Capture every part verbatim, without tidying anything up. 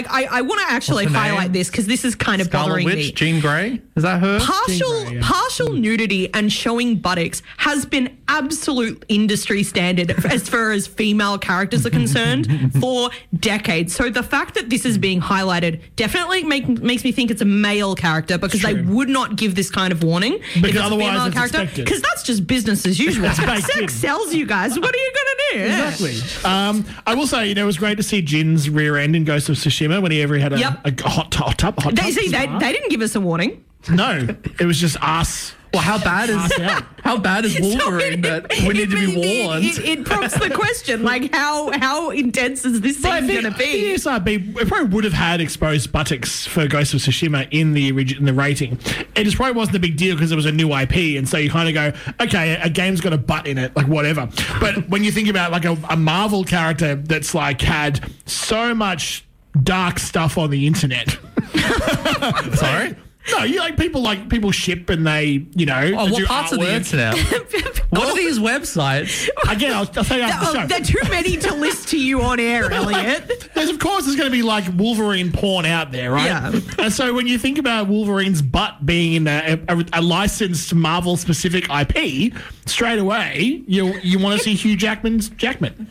I, I want to actually highlight name? this because this is kind of Scarlet bothering Witch, me. Jean Grey? Is that her? Partial Grey, yeah. partial nudity and showing buttocks has been absolute industry standard as far as female characters are concerned for decades. So the fact that this is being highlighted definitely make, makes me think it's a male character because they would not give this kind of warning Because if it's otherwise a female it's character expected. because that's just business as usual. It's baked in. Sex sells, you guys. What are you going to do? Exactly. Um, I will say, you know, it was great to see Jin's rear end in Ghost of Tsushima when he ever had a, Yep. a hot, hot tub. Hot They, tub see, they, spa. they didn't give us a warning. No, it was just us. Well, how bad is Us out. how bad is Wolverine So it- that we need to be it- warned? It, it, it prompts the question, like, how how intense is this But I scene think, going to I think the be? S R B it probably would have had exposed buttocks for Ghost of Tsushima in the origi- in the rating. It just probably wasn't a big deal because it was a new I P, and so you kind of go, okay, a game's got a butt in it, like whatever. But when you think about like a, a Marvel character that's like had so much dark stuff on the internet. Sorry? No, you like people like people ship and they, you know, Oh, do what parts of the artwork. internet? What are these websites? Again, I'll, I'll tell you after the Oh, show. they're too many to list to you on air, Elliot. There's, of course, there's going to be like Wolverine porn out there, right? Yeah. And so when you think about Wolverine's butt being in a, a, a licensed Marvel-specific I P, straight away you you want to see Hugh Jackman's Jackman.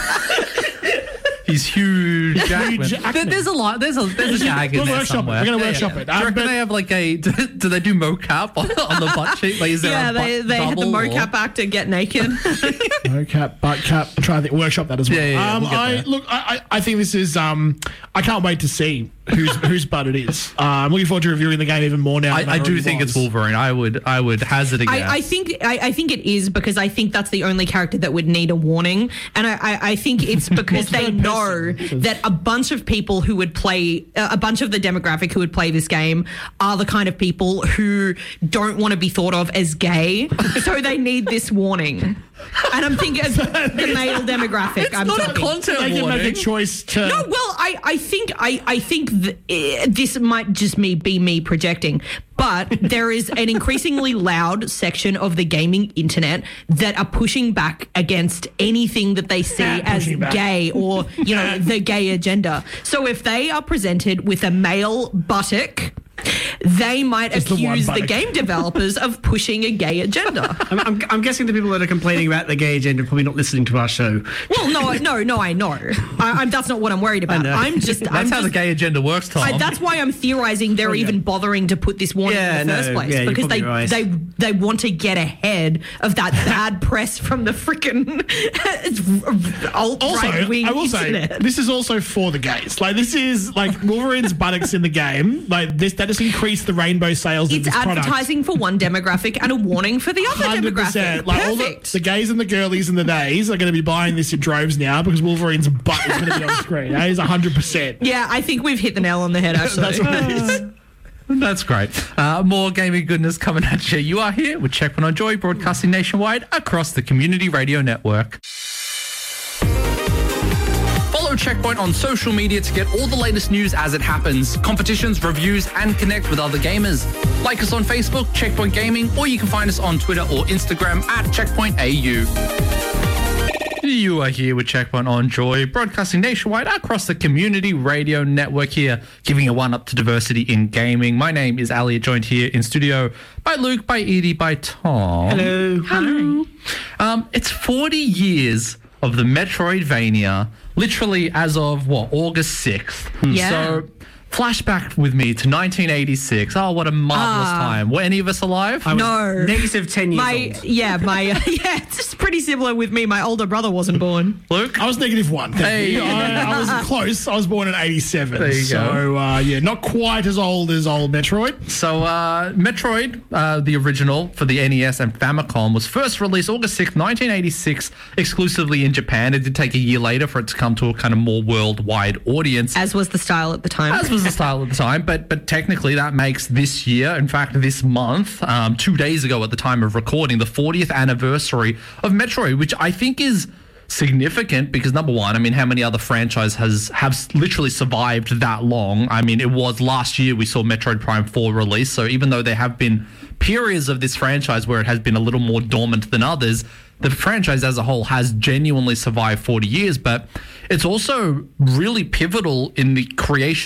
He's huge. Jackman. Jackman. There- There's a lot. There's a there's a gag in We'll there workshop it. somewhere. We're gonna Yeah, workshop yeah. it. Do you Um, reckon but- they have like a? Do, do they do mocap on, on the butt cheek? Like, is there Yeah, a they, butt they had the double or- mocap actor get naked. Mocap, butt cap. I'm trying to think, workshop that as well. Yeah, yeah, yeah, um, we'll get I there. look. I, I I think this is. Um, I can't wait to see whose whose butt it is. Uh, I'm looking forward to reviewing the game even more now. than I, I do already think was. it's Wolverine. I would I would hazard a guess. I, I think I, I think it is because I think that's the only character that would need a warning, and I, I, I think it's because Well, they third know person. that a bunch of people who would play uh, a bunch of the demographic who would play this game are the kind of people who don't want to be thought of as gay, so they need this warning. And I'm thinking of the male demographic. it's I'm not talking. a content They can warning. make a choice to. No, well, I, I think I, I think th- eh, this might just me be me projecting, but there is an increasingly loud section of the gaming internet that are pushing back against anything that they see Yeah, as pushing back. gay or, you know, the gay agenda. So if they are presented with a male buttock, they might Just the one accuse the, buttock. game developers of pushing a gay agenda. I'm, I'm, I'm guessing the people that are complaining about the gay agenda are probably not listening to our show. Well, no, no, no, I know. I, I'm, that's not what I'm worried about. know. I'm just. That's I'm how just, the gay agenda works, Tom. I, that's why I'm theorizing they're even bothering to put this warning Yeah, in the no, first place yeah, you're because they, probably right. they they want to get ahead of that bad press from the freaking alt Also, right wing I will internet. say this is also for the gays. Like this is like Wolverine's buttocks in the game. Like this, that has increased the rainbow sales of It's this product. advertising for one demographic and a warning for the other Hundred demographic. percent. Like all the, Perfect. the gays and the girlies and the days are going to be buying this in droves now because Wolverine's butt is going to be on screen. That is hundred percent. yeah, I think we've hit the nail on the head. Actually, That's what it is. That's great. Uh, more gaming goodness coming at you. You are here with Checkpoint on Joy, broadcasting nationwide across the Community Radio Network. Follow Checkpoint on social media to get all the latest news as it happens, competitions, reviews, and connect with other gamers. Like us on Facebook, Checkpoint Gaming, or you can find us on Twitter or Instagram at Checkpoint A U. You are here with Checkpoint on Joy, broadcasting nationwide across the Community Radio Network here, giving a one-up to diversity in gaming. My name is Elliot, joined here in studio by Luke, by Edie, by Tom. Hello. Hello. Um, it's forty years of the Metroidvania, literally as of, what, August sixth. Yeah. So, flashback with me to nineteen eighty-six. Oh, what a marvellous Ah. time. Were any of us alive? I was No. negative ten years my old. yeah, my yeah, it's just pretty similar with me. My older brother wasn't born. Luke? I was negative one. Thank Hey. you. I, I was close. I was born in eighty-seven. There you so, go. uh, yeah, not quite as old as old Metroid. So, uh, Metroid, uh, the original for the N E S and Famicom, was first released August sixth, nineteen eighty-six, exclusively in Japan. It did take a year later for it to come to a kind of more worldwide audience. As was the style at the time. As was the style at the time, but but technically that makes this year, in fact this month, um, two days ago at the time of recording, the fortieth anniversary of Metroid, which I think is significant because, number one, I mean, how many other franchises has have s- literally survived that long? I mean, it was last year we saw Metroid Prime four release, so even though there have been periods of this franchise where it has been a little more dormant than others, the franchise as a whole has genuinely survived forty years, but it's also really pivotal in the creation